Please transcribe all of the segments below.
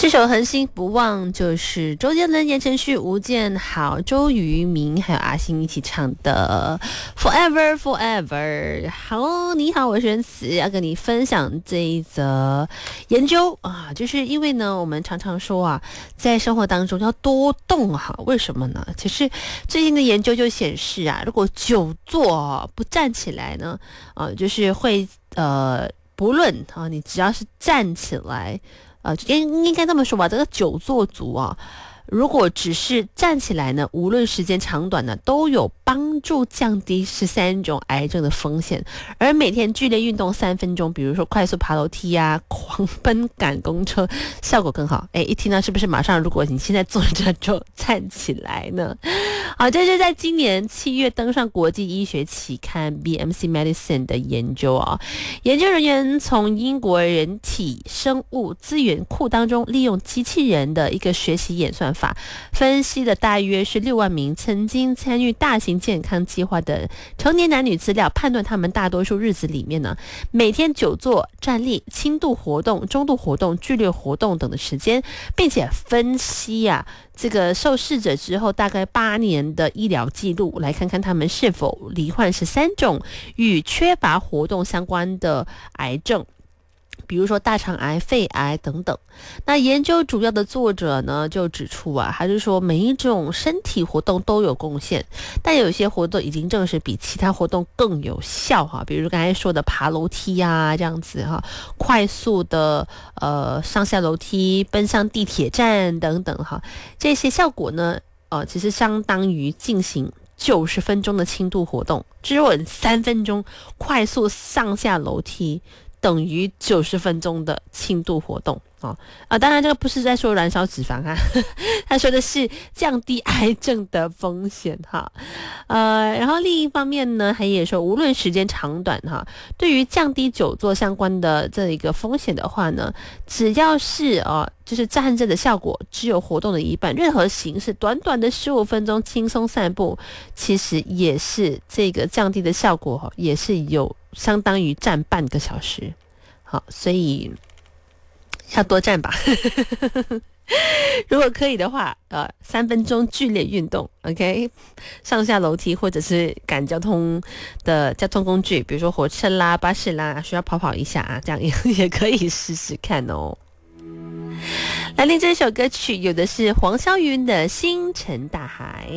这首恒星不忘就是周杰伦、言承旭、吴建豪、周渝民还有阿信一起唱的 Forever Forever。 好，你好，我是任慈，要跟你分享这一则研究啊，就是因为呢我们常常说啊，在生活当中要多动啊，为什么呢？其实最近的研究就显示啊，如果久坐不站起来呢，就是会不论啊，你只要是站起来，应该这么说吧，这个久坐族啊，如果只是站起来呢，无论时间长短呢，都有帮助降低13种癌症的风险。而每天剧烈运动3分钟，比如说快速爬楼梯啊、狂奔赶公车，效果更好。一听到是不是马上，如果你现在坐着就站起来呢？好，这是在今年7月登上国际医学期刊 BMC Medicine 的研究啊。研究人员从英国人体生物资源库当中，利用机器人的一个学习演算法，分析了大约是6万名曾经参与大型健康计划的成年男女资料，判断他们大多数日子里面呢，每天久坐、站立、轻度活动、中度活动、剧烈活动等的时间，并且分析这个受试者之后大概8年的医疗记录，来看看他们是否罹患13种与缺乏活动相关的癌症，比如说大肠癌、肺癌等等。那研究主要的作者呢就指出还是说每一种身体活动都有贡献，但有些活动已经证实比其他活动更有效比如刚才说的爬楼梯这样子快速的上下楼梯、奔向地铁站等等这些效果呢其实相当于进行90分钟的轻度活动，只有3分钟快速上下楼梯等于90分钟的轻度活动当然这个不是在说燃烧脂肪他说的是降低癌症的风险然后另一方面呢，他也说无论时间长短对于降低久坐相关的这一个风险的话呢，只要是就是站着的效果只有活动的一半，任何形式短短的15分钟轻松散步，其实也是这个降低的效果也是有相当于站半个小时。好，所以要多站吧如果可以的话3分钟剧烈运动 OK， 上下楼梯或者是赶交通的交通工具，比如说火车啦、巴士啦，需要跑一下这样也可以试试看哦。来听这首歌曲，有的是黄霄云的星辰大海。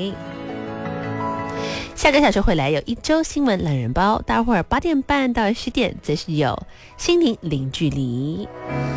下个小时回来有1周新闻懒人包，待会儿8点半到10点则是有心灵零距离。